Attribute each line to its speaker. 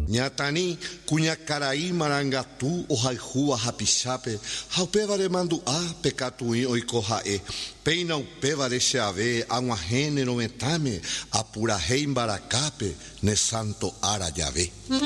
Speaker 1: Nyatani Cunhacaraí Marangatu Ohaihua Hapichape Haupevare Manduá Pecatuí Oikohae Peina Upevare Xeave Aguahene Nometame Apura Rei Baracape Ne Santo Ara Yahvé.